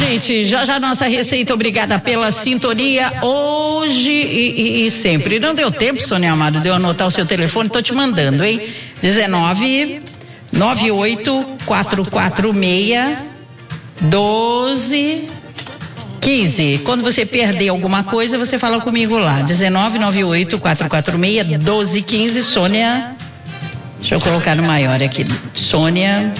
gente, já nossa receita, obrigada pela sintonia hoje e sempre. Não deu tempo, Sônia Amaro, de eu anotar o seu telefone, tô te mandando, hein? 19 98 446 12 15. Quando você perder alguma coisa, você fala comigo lá. 19 98 446 12 15. Sônia, deixa eu colocar no maior aqui. Sônia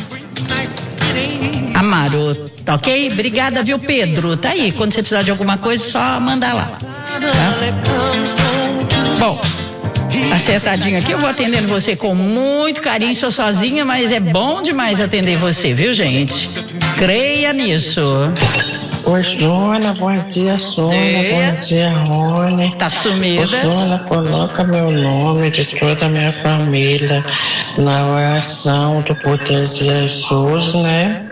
Amaro, tá ok? Obrigada, viu, Pedro? Tá aí, quando você precisar de alguma coisa, só mandar lá, tá? Bom, acertadinho aqui, eu vou atendendo você com muito carinho, sou sozinha, mas é bom demais atender você, viu, gente? Creia nisso. Oi, Sônia, bom dia, Sônia, bom dia, Rony. Tá sumida? Ô, Sônia, coloca meu nome de toda a minha família na oração do poder de Jesus, né?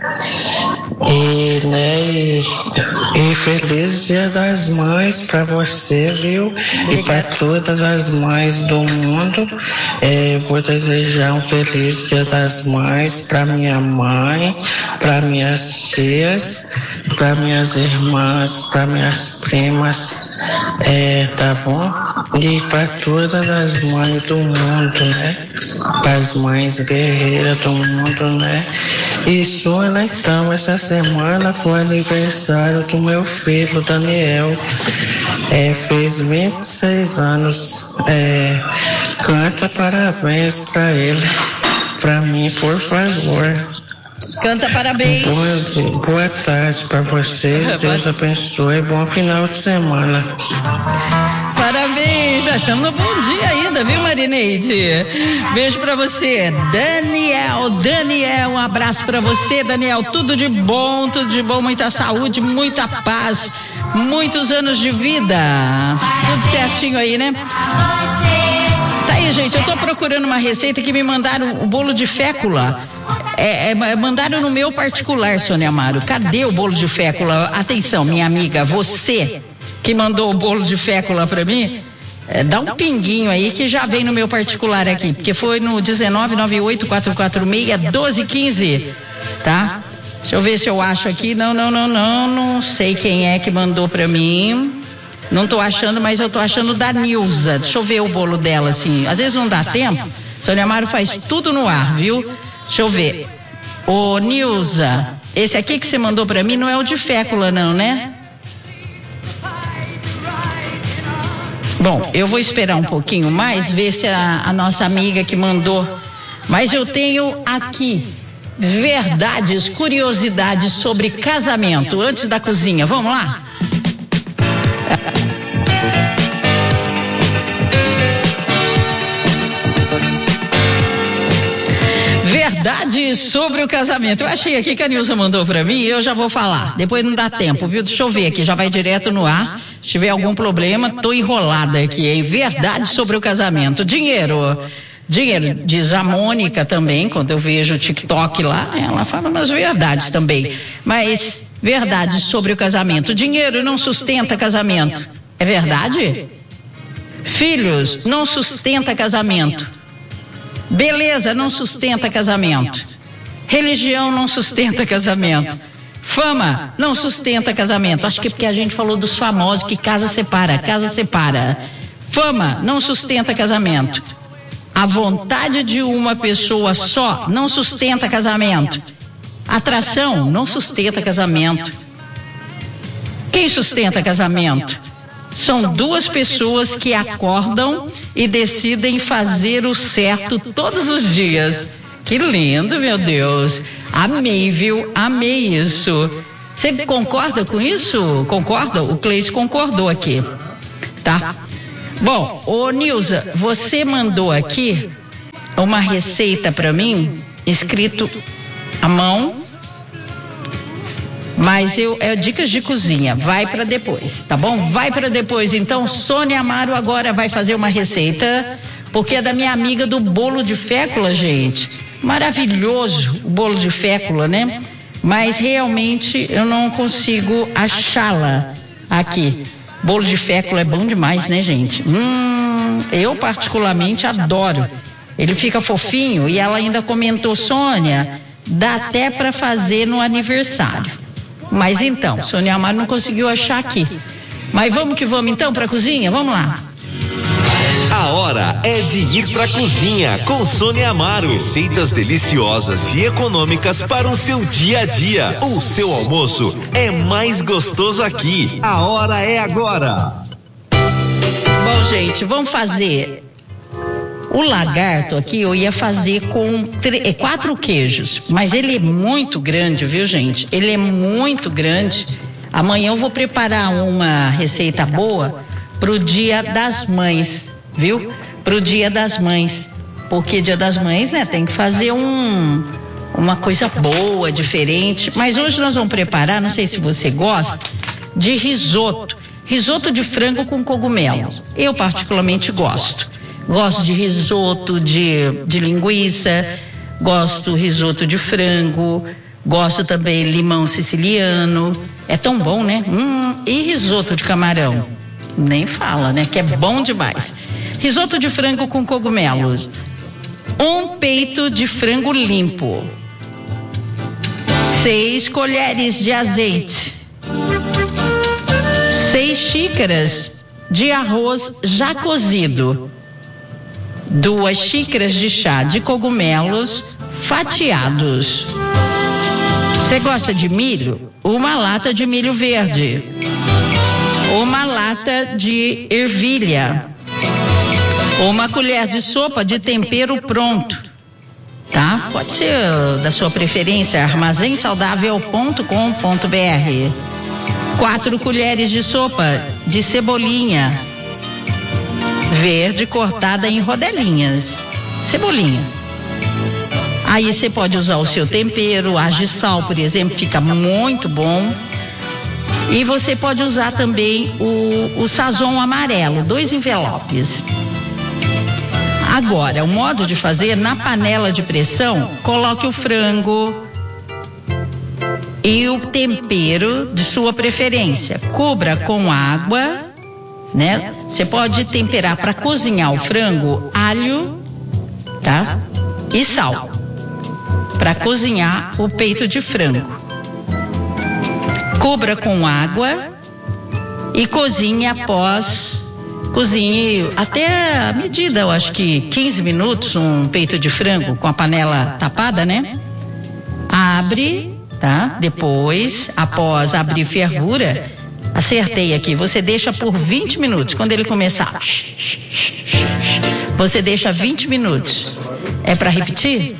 E feliz Dia das Mães pra você, viu? E pra todas as mães do mundo. Vou desejar um feliz Dia das Mães pra minha mãe, pra minhas tias, pra minhas irmãs, para minhas primas, tá bom? E para todas as mães do mundo, né? Para as mães guerreiras do mundo, né? E Sônia, então, essa semana foi aniversário do meu filho, Daniel. Fez 26 anos. Canta parabéns para ele, para mim, por favor. Canta parabéns. Boa tarde para vocês. Deus abençoe. Bom final de semana. Parabéns. Nós estamos no bom dia ainda, viu, Marineide? Beijo para você, Daniel. Um abraço para você, Daniel. Tudo de bom, muita saúde, muita paz, muitos anos de vida. Tudo certinho aí, né? Tá aí, gente. Eu tô procurando uma receita que me mandaram o bolo de fécula. Mandaram no meu particular, Sônia Amaro. Cadê o bolo de fécula? Atenção, minha amiga, você que mandou o bolo de fécula pra mim, dá um pinguinho aí que já vem no meu particular aqui, porque foi no 19 98 446 12 15, tá? Deixa eu ver se eu acho aqui. Não sei quem é que mandou pra mim. Não tô achando, mas eu tô achando da Nilza. Deixa eu ver o bolo dela, assim. Às vezes não dá tempo. Sônia Amaro faz tudo no ar, viu? Deixa eu ver. Ô, Nilza, esse aqui que você mandou pra mim não é o de fécula, não, né? Bom, eu vou esperar um pouquinho mais, ver se a nossa amiga que mandou. Mas eu tenho aqui verdades, curiosidades sobre casamento, antes da cozinha. Vamos lá? Verdades sobre o casamento. Eu achei aqui que a Nilza mandou pra mim e eu já vou falar. Depois não dá tempo, viu? Deixa eu ver aqui, já vai direto no ar. Se tiver algum problema, tô enrolada aqui, hein? Verdades sobre o casamento. Dinheiro, diz a Mônica também, quando eu vejo o TikTok lá, ela fala umas verdades também. Mas verdades sobre o casamento. Dinheiro não sustenta casamento. É verdade? Filhos não sustenta casamento. Beleza não sustenta casamento. Religião não sustenta casamento. Fama não sustenta casamento. Acho que é porque a gente falou dos famosos que casa separa. Fama não sustenta casamento. A vontade de uma pessoa só não sustenta casamento. Atração não sustenta casamento. Quem sustenta casamento? São duas pessoas que acordam e decidem fazer o certo todos os dias. Que lindo, meu Deus. Amei, viu? Amei isso. Você concorda com isso? Concorda? O Cleis concordou aqui, tá? Bom, ô Nilza, você mandou aqui uma receita para mim, escrito à mão, mas dicas de cozinha, vai para depois, tá bom? Vai para depois, então. Sônia Amaro agora vai fazer uma receita, porque é da minha amiga do bolo de fécula, gente. Maravilhoso o bolo de fécula, né? Mas realmente eu não consigo achá-la aqui. Bolo de fécula é bom demais, né, gente? Eu particularmente adoro. Ele fica fofinho e ela ainda comentou, Sônia, dá até para fazer no aniversário. Mas então, Sônia Amaro não conseguiu achar aqui. Mas vamos que vamos então para a cozinha? Vamos lá. A hora é de ir pra cozinha com Sônia Amaro. Receitas deliciosas e econômicas para o seu dia a dia. O seu almoço é mais gostoso aqui. A hora é agora. Bom, gente, vamos fazer o lagarto aqui. Eu ia fazer com 4 queijos, mas ele é muito grande, viu, gente? Ele é muito grande. Amanhã eu vou preparar uma receita boa pro Dia das Mães, viu? Pro Dia das Mães, porque Dia das Mães, né, tem que fazer uma coisa boa, diferente. Mas hoje nós vamos preparar, não sei se você gosta, de risoto de frango com cogumelo. Eu particularmente gosto de risoto de linguiça, gosto risoto de frango, gosto também limão siciliano, é tão bom, né? E risoto de camarão, nem fala, né? Que é bom demais. Risoto de frango com cogumelos. Um peito de frango limpo. 6 colheres de azeite. 6 xícaras de arroz já cozido. 2 xícaras de chá de cogumelos fatiados. Você gosta de milho? Uma lata de milho verde. Uma lata de ervilha. Uma colher de sopa de tempero pronto, tá? Pode ser da sua preferência, armazémsaudável.com.br. 4 colheres de sopa de cebolinha verde cortada em rodelinhas. Cebolinha. Aí você pode usar o seu tempero, alho e sal, por exemplo, fica muito bom. E você pode usar também o sazon amarelo, 2 envelopes. Agora, o modo de fazer, na panela de pressão, coloque o frango e o tempero de sua preferência. Cubra com água, né? Você pode temperar para cozinhar o frango, alho, tá? E sal. Para cozinhar o peito de frango. Cubra com água e cozinhe até a medida, eu acho que 15 minutos, um peito de frango com a panela tapada, né? Abre, tá? Depois, após abrir fervura, acertei aqui, você deixa por 20 minutos. Quando ele começar, você deixa 20 minutos. É para repetir?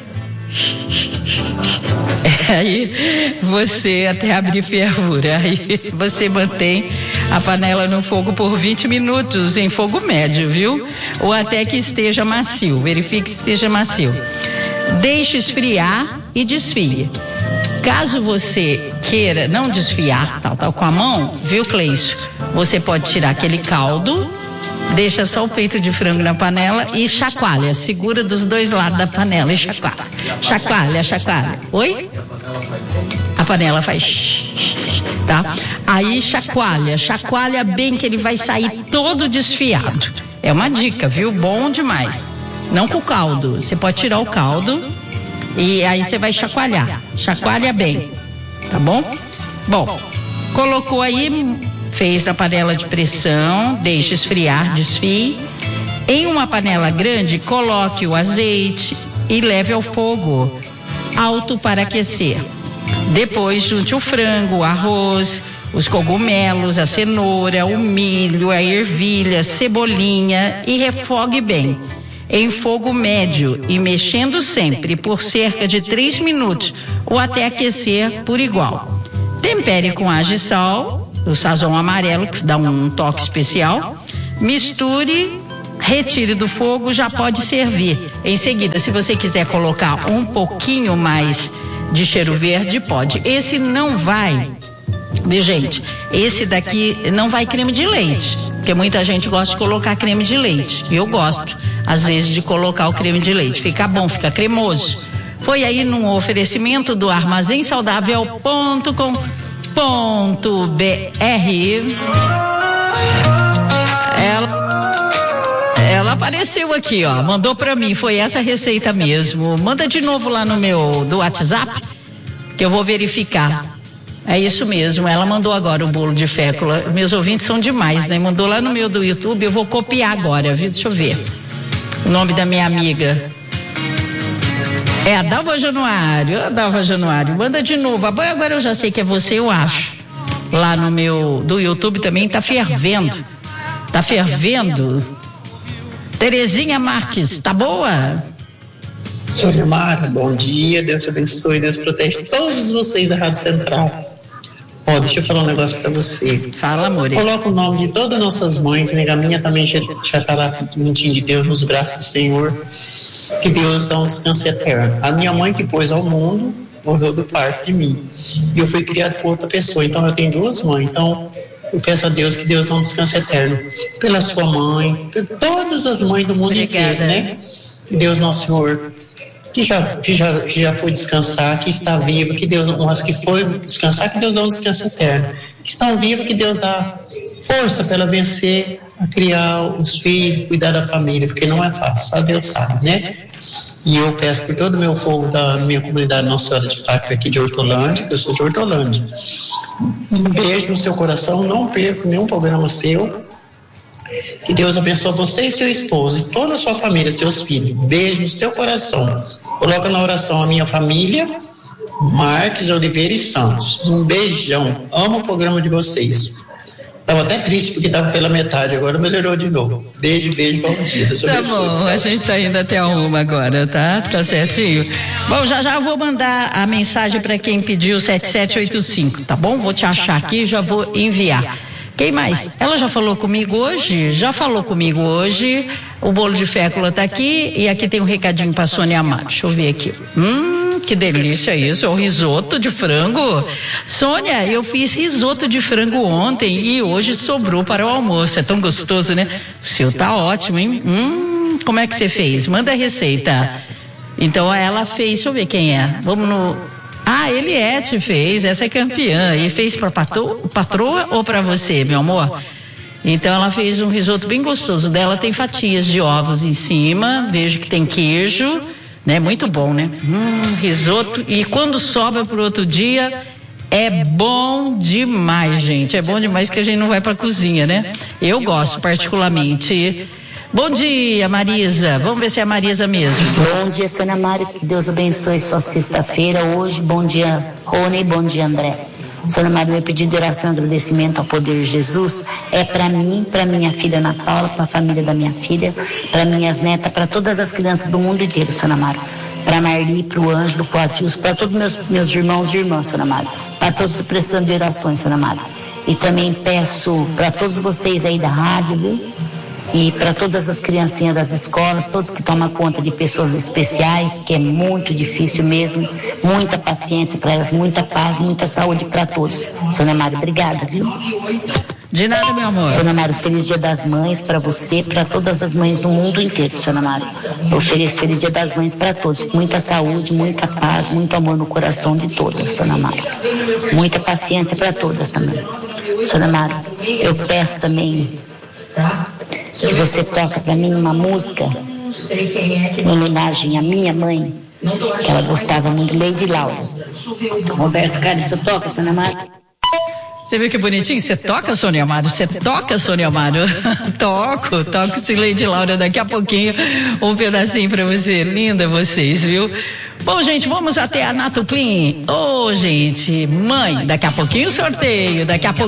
Aí você até abrir fervura, aí você mantém a panela no fogo por 20 minutos em fogo médio, viu? Ou até que esteja macio, verifique que esteja macio. Deixe esfriar e desfie. Caso você queira não desfiar, tal com a mão, viu, Cleison? Você pode tirar aquele caldo, deixa só o peito de frango na panela e chacoalha, segura dos 2 lados da panela e chacoalha. Chacoalha. Oi? A panela faz, tá? Aí chacoalha bem que ele vai sair todo desfiado. É uma dica, viu? Bom demais. Não com o caldo, você pode tirar o caldo e aí você vai chacoalhar. Chacoalha bem, tá bom? Bom, colocou aí, fez na panela de pressão, deixe esfriar, desfie. Em uma panela grande, coloque o azeite e leve ao fogo alto para aquecer. Depois junte o frango, o arroz, os cogumelos, a cenoura, o milho, a ervilha, cebolinha e refogue bem em fogo médio e mexendo sempre por cerca de 3 minutos ou até aquecer por igual. Tempere com alho e sal, o sazon amarelo que dá um toque especial. Misture, retire do fogo, já pode servir. Em seguida, se você quiser colocar um pouquinho mais de cheiro verde, pode. Esse não vai, viu, gente? Esse daqui não vai creme de leite, porque muita gente gosta de colocar creme de leite. Eu gosto, às vezes, de colocar o creme de leite. Fica bom, fica cremoso. Foi aí num oferecimento do armazémsaudável.com.br. Ela apareceu aqui, ó, mandou pra mim, foi essa receita mesmo. Manda de novo lá no meu do WhatsApp, que eu vou verificar. É isso mesmo, ela mandou agora o bolo de fécula. Meus ouvintes são demais, né? Mandou lá no meu do YouTube, eu vou copiar agora, viu? Deixa eu ver. O nome da minha amiga. É a Dalva Januário. Manda de novo. Agora eu já sei que é você, eu acho. Lá no meu do YouTube também tá fervendo. Terezinha Marques, tá boa? Sônia Mara, bom dia, Deus abençoe, Deus protege todos vocês da Rádio Central. Deixa eu falar um negócio pra você. Fala, amor. Coloca o nome de todas as nossas mães, né? A minha também já tá lá mentindo de Deus nos braços do Senhor. Que Deus dá um descanso eterno. A minha mãe que pôs ao mundo morreu do parto de mim. E eu fui criado por outra pessoa, então eu tenho duas mães. Então eu peço a Deus que Deus dá um descanso eterno pela sua mãe, por todas as mães do mundo inteiro, né? Que Deus, nosso Senhor, que já foi descansar, que está vivo, que Deus, mas que foi descansar, que Deus dá um descanso eterno. Que estão vivos, que Deus dá força para ela vencer, a criar os filhos, cuidar da família, porque não é fácil, só Deus sabe, né? E eu peço por todo o meu povo da minha comunidade Nossa Senhora de Fátima aqui de Hortolândia, que eu sou de Hortolândia. Um beijo no seu coração, não perco nenhum programa seu. Que Deus abençoe você e seu esposo, e toda a sua família, seus filhos. Beijo no seu coração. Coloca na oração a minha família, Marques, Oliveira e Santos. Um beijão. Amo o programa de vocês. Estava até triste porque estava pela metade, agora melhorou de novo. Beijo, bom dia. Deus abençoe. Tá bom, a gente tá indo até a 1 agora, tá? Tá certinho. Bom, já vou mandar a mensagem para quem pediu 7785, tá bom? Vou te achar aqui e já vou enviar. Quem mais? Ela já falou comigo hoje? Já falou comigo hoje. O bolo de fécula tá aqui e aqui tem um recadinho pra Sônia Amaro. Deixa eu ver aqui. Que delícia isso, é o risoto de frango. Sônia, eu fiz risoto de frango ontem e hoje sobrou para o almoço. É tão gostoso, né? O seu tá ótimo, hein? Como é que você fez? Manda a receita. Então ela fez, deixa eu ver quem é. Vamos no... Eliette fez, essa é campeã. E fez para patroa ou para você, meu amor? Então ela fez um risoto bem gostoso. Dela tem fatias de ovos em cima, vejo que tem queijo, né? Muito bom, né? Risoto. E quando sobra pro outro dia, é bom demais, gente. É bom demais que a gente não vai pra cozinha, né? Eu gosto particularmente. Bom dia, Marisa. Vamos ver se é a Marisa mesmo. Bom dia, Sônia Mário. Que Deus abençoe sua sexta-feira hoje. Bom dia, Rony. Bom dia, André. Sônia Mário, meu pedido de oração e agradecimento ao poder de Jesus é para mim, para minha filha Ana Paula, para a família da minha filha, para minhas netas, para todas as crianças do mundo inteiro, Sônia Mário. Para Marli, para o Ângelo, para o Atilson, para todos meus irmãos e irmãs, Sônia Mário. Para todos precisando de orações, Sônia Mário. E também peço para todos vocês aí da rádio, viu? E para todas as criancinhas das escolas, todos que tomam conta de pessoas especiais, que é muito difícil mesmo, muita paciência para elas, muita paz, muita saúde para todos. Sônia Mário, obrigada, viu? De nada, meu amor. Sônia Mário, feliz Dia das Mães para você, para todas as mães do mundo inteiro, Sônia Mário. Eu ofereço feliz Dia das Mães para todos, muita saúde, muita paz, muito amor no coração de todas, Sônia Mário. Muita paciência para todas também. Sônia Mário, eu peço também que você toca para mim uma música em homenagem à minha mãe, que ela gostava muito, Lady Laura. Roberto Carlos, você toca, Sônia Mário? Você viu que bonitinho? Você toca, Sônia Amaro? Você toca, Sônia Amaro? Toco sim, Lady Laura, daqui a pouquinho um pedacinho pra você. Linda vocês, viu? Bom, gente, vamos até a Nato Clean. Gente, mãe, daqui a pouquinho sorteio.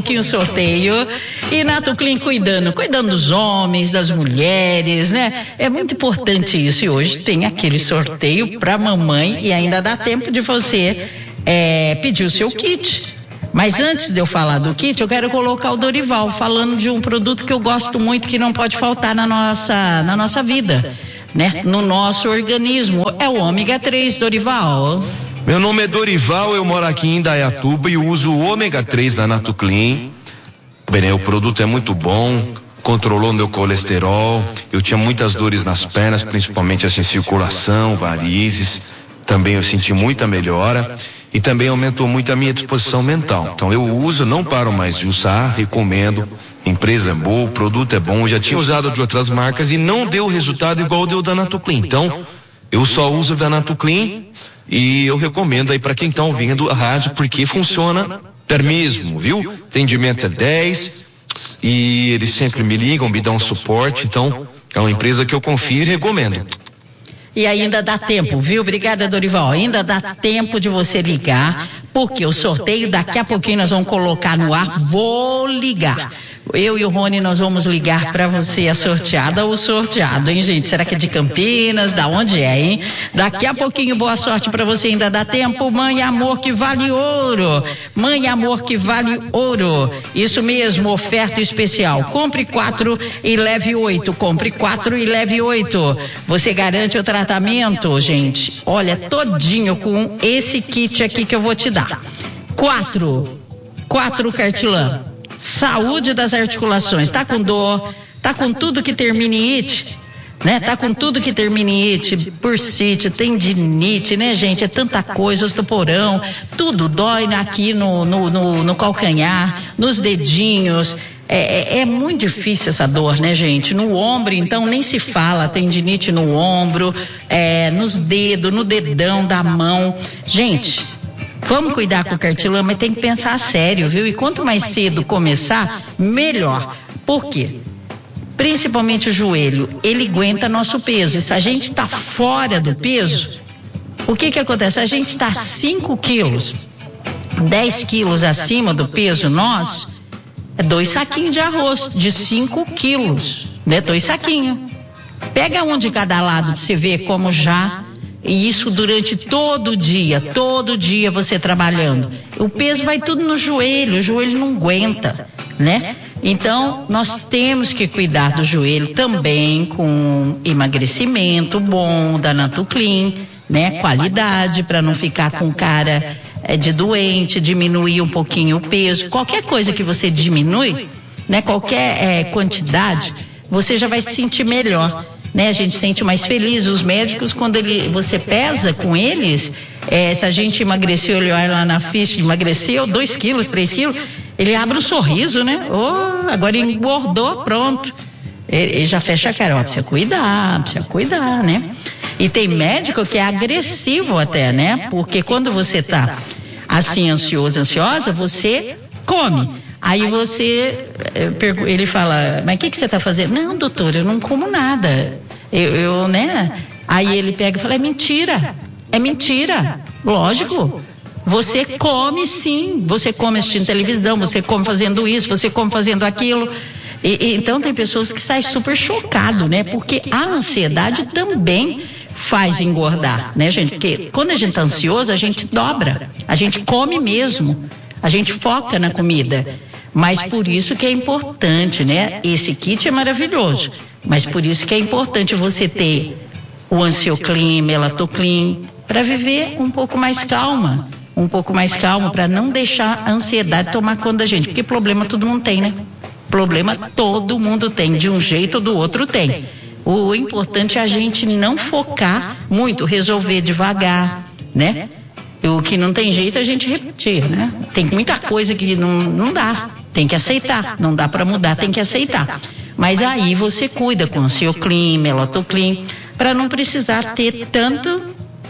E Nato Clean cuidando dos homens, das mulheres, né? É muito importante isso. E hoje tem aquele sorteio pra mamãe e ainda dá tempo de você pedir o seu kit. Mas antes de eu falar do kit, eu quero colocar o Dorival falando de um produto que eu gosto muito, que não pode faltar na nossa vida, né? No nosso organismo. É o ômega 3, Dorival. Meu nome é Dorival, eu moro aqui em Indaiatuba e uso o ômega 3 da Nato Clean. Bem, o produto é muito bom, controlou meu colesterol, eu tinha muitas dores nas pernas, principalmente assim, circulação, varizes. Também eu senti muita melhora e também aumentou muito a minha disposição mental. Então eu uso, não paro mais de usar, recomendo. Empresa é boa, o produto é bom. Eu já tinha usado de outras marcas e não deu resultado igual deu da Nato Clean. Então eu só uso da Nato Clean e eu recomendo aí para quem está ouvindo a rádio, porque funciona Termismo, viu? Atendimento é 10 e eles sempre me ligam, me dão suporte, então é uma empresa que eu confio e recomendo. E ainda dá tempo, viu? Obrigada, Dorival. Ainda dá tempo de você ligar, porque o sorteio daqui a pouquinho nós vamos colocar no ar. Vou ligar. Eu e o Rony, nós vamos ligar para você, a sorteada ou o sorteado, hein, gente? Será que é de Campinas? Da onde é, hein? Daqui a pouquinho, boa sorte para você, ainda dá tempo. Mãe Amor que vale ouro. Mãe Amor que vale ouro. Isso mesmo, oferta especial. Compre 4 e leve 8. Compre 4 e leve 8. Você garante o tratamento, gente. Olha, todinho com esse kit aqui que eu vou te dar. 4 Cartilã. Saúde das articulações, tá com dor, tá com tudo que termine em it, né? Tá com tudo que termine em it, bursite, tendinite, né, gente? É tanta coisa, osteoporão, tudo dói aqui no calcanhar, nos dedinhos. É muito difícil essa dor, né, gente? No ombro, então, nem se fala, tendinite no ombro, nos dedos, no dedão da mão. Gente, vamos cuidar com o Cartilã, mas tem que pensar sério, viu? E quanto mais cedo começar, melhor. Por quê? Principalmente o joelho, ele aguenta nosso peso. E se a gente está fora do peso, o que acontece? A gente está 5 quilos, 10 quilos acima do peso nosso, é 2 saquinhos de arroz, de 5 quilos, né? 2 saquinhos. Pega um de cada lado pra você ver como já... E isso durante todo dia você trabalhando. O peso vai tudo no joelho, o joelho não aguenta, né? Então, nós temos que cuidar do joelho também com emagrecimento bom da Natuclean, né? Qualidade, para não ficar com cara de doente, diminuir um pouquinho o peso. Qualquer coisa que você diminui, né? Qualquer quantidade, você já vai se sentir melhor. Né, a gente sente mais feliz. Os médicos, quando você pesa com eles, se a gente emagreceu, ele olha lá na ficha, emagreceu 2 quilos, 3 quilos, ele abre um sorriso, né? Agora engordou, pronto. Ele já fecha a cara, precisa cuidar, né? E tem médico que é agressivo até, né? Porque quando você tá assim, ansiosa, você come. Aí ele fala, mas o que você está fazendo? Não, doutor, eu não como nada. Né? Aí ele pega e fala, é mentira. Lógico. Você come sim, você come assistindo televisão, você come fazendo isso, você come fazendo aquilo. Então tem pessoas que saem super chocado, né? Porque a ansiedade também faz engordar, né, gente? Porque quando a gente está ansioso, a gente dobra, a gente come mesmo, a gente foca na comida. Mas por isso que é importante, né? Esse kit é maravilhoso, mas por isso que é importante você ter o Ansioclean, Melatoclean, para viver um pouco mais calmo, para não deixar a ansiedade tomar conta da gente, porque problema todo mundo tem, né? Problema todo mundo tem, de um jeito ou do outro tem. O importante é a gente não focar muito, resolver devagar, né? O que não tem jeito é a gente repetir, né? Tem muita coisa que não dá, tem que aceitar, não dá para mudar, tem que aceitar. Mas aí você cuida com Ansioclean, Melatoclean, para não precisar ter tanto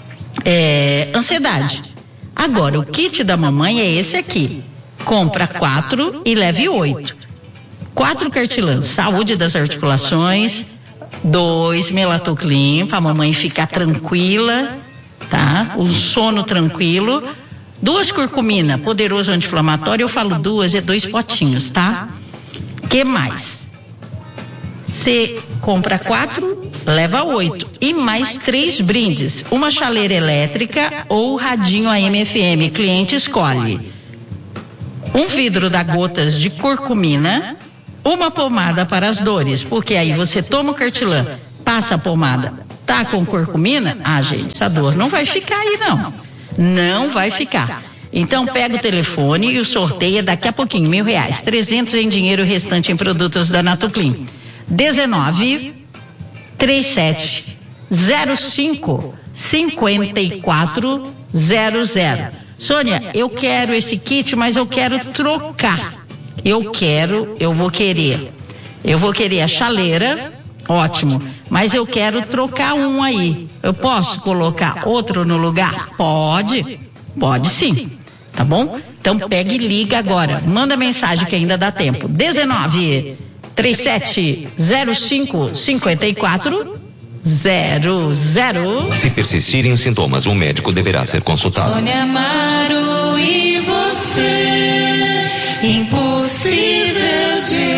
ansiedade. Agora, o kit da mamãe é esse aqui. Compra 4 e leve 8. 4 Cartilã, saúde das articulações, 2 Melatoclean, para a mamãe ficar tranquila, tá? O sono tranquilo. 2 curcumina, poderoso anti-inflamatório. Eu falo 2, é 2 potinhos, tá? Que mais? Você compra 4, leva 8. E mais 3 brindes. Uma chaleira elétrica ou radinho AM/FM. Cliente escolhe. Um vidro da gotas de curcumina. Uma pomada para as dores. Porque aí você toma o Cartilã, passa a pomada, tá com curcumina? Ah, gente, essa dor não vai ficar aí, não. Não vai ficar. Então pega o telefone e o sorteio é daqui a pouquinho, R$1.000. 300 em dinheiro, o restante em produtos da Natuclean. 19 37 05 54 00. Sônia, eu quero esse kit, mas eu quero trocar. Eu vou querer a chaleira, ótimo, mas eu quero trocar um aí. Eu posso colocar outro no lugar? Pode sim, tá bom? Então pegue e liga agora. Manda mensagem que ainda dá tempo. 19 37 05 54 00. Se persistirem os sintomas, o médico deverá ser consultado. Sônia Amaro e você, impossível de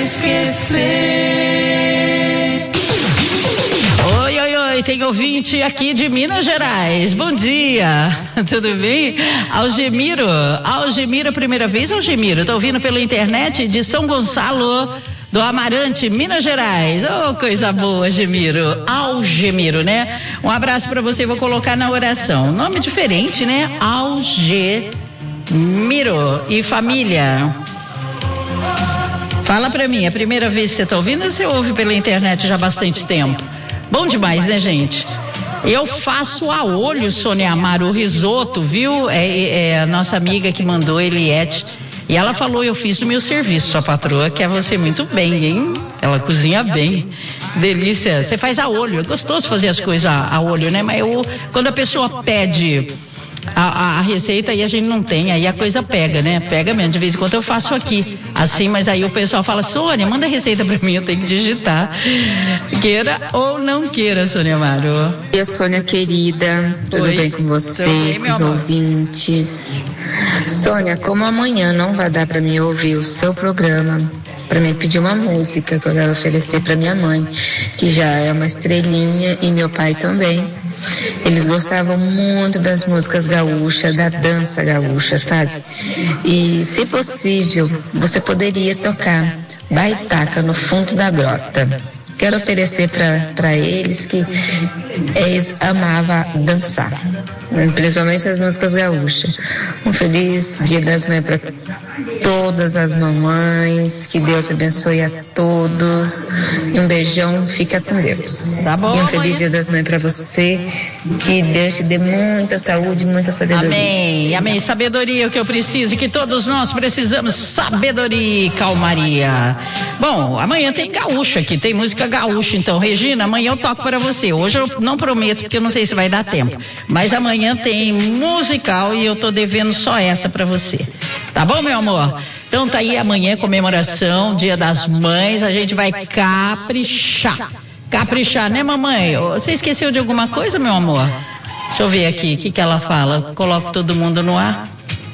esquecer. Oi, tem ouvinte aqui de Minas Gerais. Bom dia, tudo bem? Algemiro, primeira vez, Algemiro, tá ouvindo pela internet de São Gonçalo do Amarante, Minas Gerais. Oh, coisa boa, Algemiro, né? Um abraço pra você, vou colocar na oração. Nome diferente, né? Algemiro e família. Fala pra mim, é a primeira vez que você tá ouvindo ou você ouve pela internet já há bastante tempo? Bom demais, né, gente? Eu faço a olho, Sônia Amaro, o risoto, viu? É a nossa amiga que mandou, Eliette. E ela falou, eu fiz o meu serviço, sua patroa quer você muito bem, hein? Ela cozinha bem. Delícia. Você faz a olho, é gostoso fazer as coisas a olho, né? Mas quando a pessoa pede a receita e a gente não tem, aí a coisa pega, né? Pega mesmo, de vez em quando eu faço aqui, assim, mas aí o pessoal fala, Sônia, manda a receita pra mim, eu tenho que digitar. Queira ou não queira, Sônia Amaro. E Sônia querida, tudo bem com você, bem, com os ouvintes? Sônia, como amanhã não vai dar pra mim ouvir o seu programa, pra mim pedir uma música que eu quero oferecer pra minha mãe, que já é uma estrelinha, e meu pai também. Eles gostavam muito das músicas gaúchas, da dança gaúcha, sabe? E, se possível, você poderia tocar Baitaca no Fundo da Grota. Quero oferecer para eles que eles amavam dançar, principalmente as músicas gaúchas. Um feliz Dia das Mães para todas as mamães, que Deus abençoe a todos, e um beijão, fica com Deus. Tá bom, e um feliz Dia das Mães para você, que Deus te dê muita saúde, muita sabedoria. Amém, amém, sabedoria é o que eu preciso, e que todos nós precisamos, sabedoria e calmaria. Bom, amanhã tem gaúcha aqui, tem música gaúcha, então, Regina, amanhã eu toco para você. Hoje eu não prometo, porque eu não sei se vai dar tempo, mas amanhã tem musical e eu tô devendo só essa para você. Tá bom, meu amor? Então tá aí amanhã, comemoração, Dia das Mães, a gente vai caprichar. Caprichar, né, mamãe? Você esqueceu de alguma coisa, meu amor? Deixa eu ver aqui, o que ela fala? Coloco todo mundo no ar.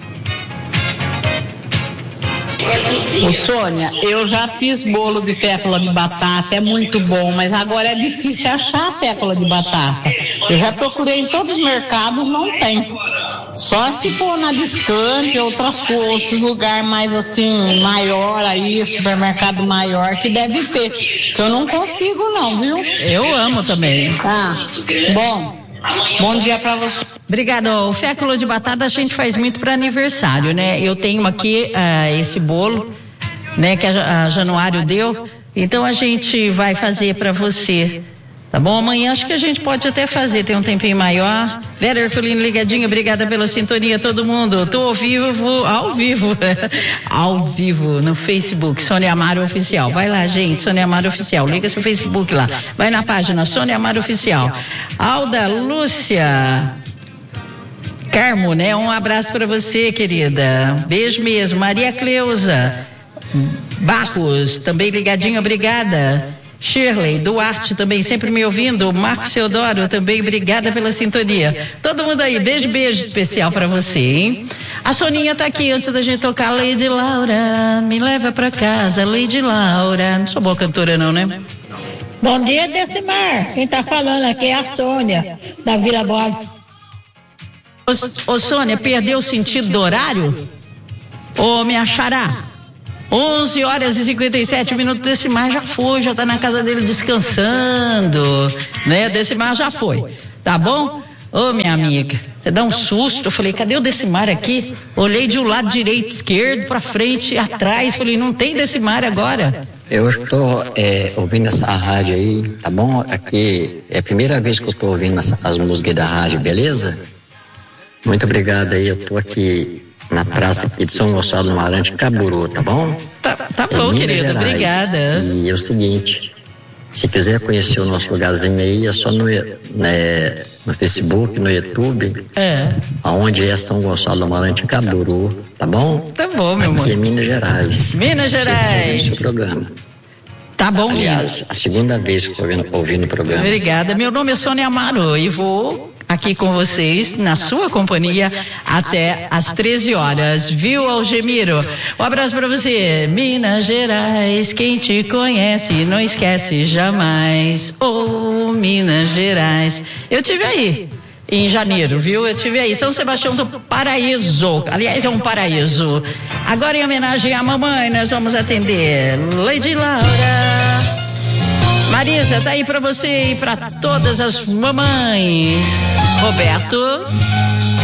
Ô, Sônia, eu já fiz bolo de fécula de batata, é muito bom, mas agora é difícil achar fécula de batata. Eu já procurei em todos os mercados, não tem. Só se for na Descante, outros lugares mais assim, maior aí, supermercado maior, que deve ter. Que eu não consigo não, viu? Eu amo também. Tá, bom dia pra você. Obrigada. O fécula de batata a gente faz muito para aniversário, né? Eu tenho aqui esse bolo, né, que a Januário deu. Então a gente vai fazer para você, tá bom? Amanhã acho que a gente pode até fazer, tem um tempinho maior. Vera Herculino ligadinho, obrigada pela sintonia, todo mundo. Tô ao vivo no Facebook, Sônia Amaro Oficial. Vai lá, gente, Sônia Amaro Oficial. Liga seu Facebook lá. Vai na página Sônia Amaro Oficial. Alda Lúcia Carmo, né? Um abraço para você, querida. Beijo mesmo. Maria Cleusa Barros, também ligadinho, obrigada. Shirley Duarte também sempre me ouvindo. Marcos Teodoro também, obrigada pela sintonia. Todo mundo aí, beijo especial para você, hein? A Soninha tá aqui antes da gente tocar. Lady Laura, me leva pra casa, Lady Laura. Não sou boa cantora não, né? Bom dia, Decimar. Quem tá falando aqui é a Sônia, da Vila Boa. Ô Sônia, perdeu o sentido do horário? Ô minha xará, 11 horas e 57 minutos, Decimar já foi, já tá na casa dele descansando, né? Decimar já foi, tá bom? Ô minha amiga, você dá um susto, eu falei, cadê o Decimar aqui? Olhei de um lado direito, esquerdo, pra frente, atrás, falei, não tem Decimar agora. Eu estou ouvindo essa rádio aí, tá bom? Aqui é a primeira vez que eu estou ouvindo as músicas da rádio, beleza? Muito obrigado aí, eu tô aqui na praça aqui de São Gonçalo do Amarante, Caburu, tá bom? Tá bom, querida, obrigada. E é o seguinte, Se quiser conhecer o nosso lugarzinho aí, é só no Facebook, no YouTube, aonde é São Gonçalo do Amarante, Caburu, tá bom? Tá bom, meu amor. Aqui é Minas Gerais. Minas Gerais. O programa. Tá bom, aliás, a segunda vez que eu ouvindo o programa. Obrigada. Meu nome é Sônia Amaro e vou aqui com vocês, na sua companhia, até às 13 horas. Viu, Algemiro? Um abraço pra você. Minas Gerais, quem te conhece não esquece jamais. Oh, Minas Gerais. Eu tive aí em janeiro, viu? Eu tive aí, São Sebastião do Paraíso. Aliás, é um paraíso. Agora, em homenagem à mamãe, nós vamos atender Lady Laura. Marisa, tá aí pra você e pra todas as mamães. Roberto.